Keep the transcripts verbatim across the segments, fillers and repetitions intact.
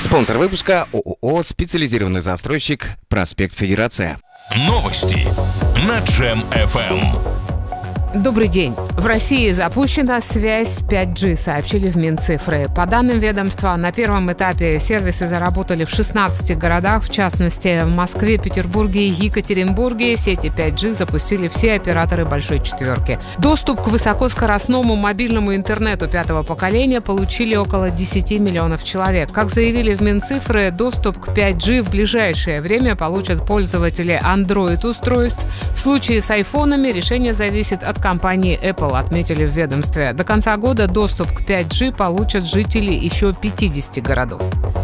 Спонсор выпуска ООО «Специализированный застройщик. Проспект Федерация». Новости на Джем эф эм. Добрый день. В России запущена связь пять джи, сообщили в Минцифры. По данным ведомства, на первом этапе сервисы заработали в шестнадцати городах, в частности, в Москве, Петербурге и Екатеринбурге. Сети пять джи запустили все операторы Большой Четверки. Доступ к высокоскоростному мобильному интернету пятого поколения получили около десяти миллионов человек. Как заявили в Минцифры, доступ к пять джи в ближайшее время получат пользователи Android-устройств. В случае с айфонами решение зависит от компании Apple, отметили в ведомстве. До конца года доступ к пять джи получат жители еще пятидесяти городов.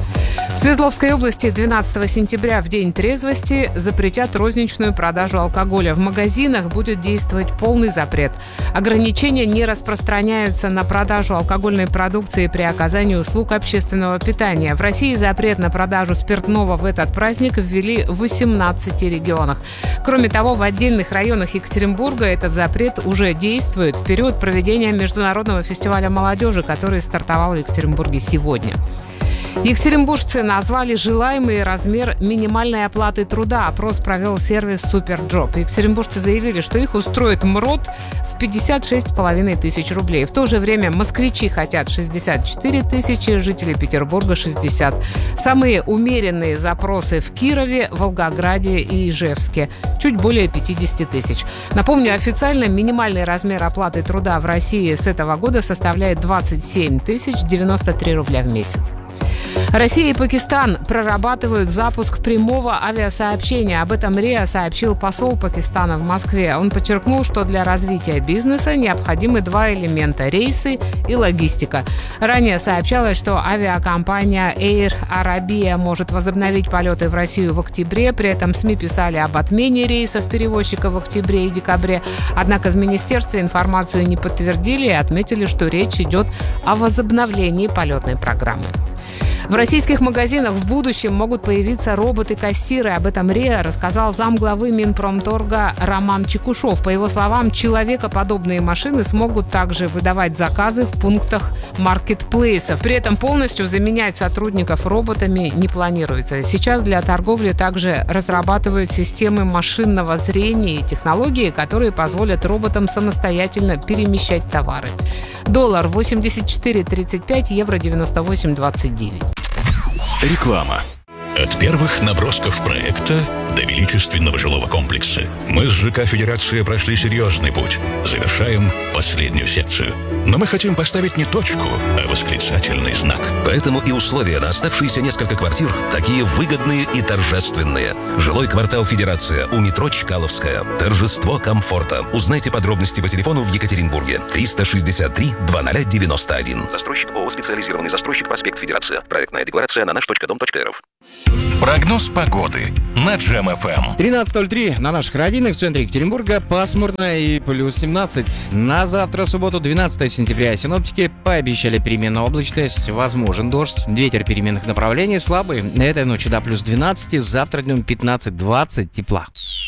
В Свердловской области двенадцатого сентября, в День трезвости, запретят розничную продажу алкоголя. В магазинах будет действовать полный запрет. Ограничения не распространяются на продажу алкогольной продукции при оказании услуг общественного питания. В России запрет на продажу спиртного в этот праздник ввели в восемнадцати регионах. Кроме того, в отдельных районах Екатеринбурга этот запрет уже действует в период проведения Международного фестиваля молодежи, который стартовал в Екатеринбурге сегодня. Екатеринбуржцы назвали желаемый размер минимальной оплаты труда. Опрос провел сервис «Суперджоп». Екатеринбуржцы заявили, что их устроит МРОТ в пятьдесят шесть с половиной тысяч рублей. В то же время москвичи хотят шестьдесят четыре тысячи, жители Петербурга – шестьдесят. Самые умеренные запросы в Кирове, Волгограде и Ижевске – чуть более пятьдесят тысяч. Напомню, официально минимальный размер оплаты труда в России с этого года составляет двадцать семь тысяч девяносто три рубля в месяц. Россия и Пакистан прорабатывают запуск прямого авиасообщения. Об этом РИА сообщил посол Пакистана в Москве. Он подчеркнул, что для развития бизнеса необходимы два элемента – рейсы и логистика. Ранее сообщалось, что авиакомпания Air Arabia может возобновить полеты в Россию в октябре. При этом СМИ писали об отмене рейсов перевозчиков в октябре и декабре. Однако в министерстве информацию не подтвердили и отметили, что речь идет о возобновлении полетной программы. В российских магазинах в будущем могут появиться роботы-кассиры. Об этом РИА рассказал замглавы Минпромторга Роман Чекушев. По его словам, человекоподобные машины смогут также выдавать заказы в пунктах маркетплейсов. При этом полностью заменять сотрудников роботами не планируется. Сейчас для торговли также разрабатывают системы машинного зрения и технологии, которые позволят роботам самостоятельно перемещать товары. Доллар восемьдесят четыре тридцать пять, евро девяносто восемь двадцать девять. Реклама. От первых набросков проекта до величественного жилого комплекса мы с ЖК «Федерация» прошли серьезный путь. Завершаем последнюю секцию. Но мы хотим поставить не точку, а восклицательный знак. Поэтому и условия на оставшиеся несколько квартир такие выгодные и торжественные. Жилой квартал «Федерация» у метро Чкаловская. Торжество комфорта. Узнайте подробности по телефону в Екатеринбурге. триста шестьдесят три двадцать девяносто один. Застройщик ООО «Специализированный застройщик. Проспект Федерация». Проектная декларация на наш точка дом точка эр эф. Прогноз погоды на Джем эф эм. тринадцать ноль три на наших родинах в центре Екатеринбурга. Пасмурно и плюс семнадцать. На завтра, субботу, двенадцатого сентября, синоптики пообещали переменную облачность. Возможен дождь. Ветер переменных направлений слабый. Этой ночью до плюс двенадцать. Завтра днем пятнадцать-двадцать тепла.